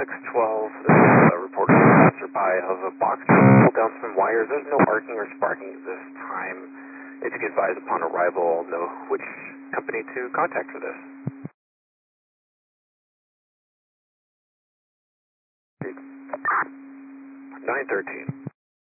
X12, this is a report from a passerby of a box pulled down some wires. There's no arcing or sparking at this time. If you could advise upon arrival, I'll know which company to contact for this. 913.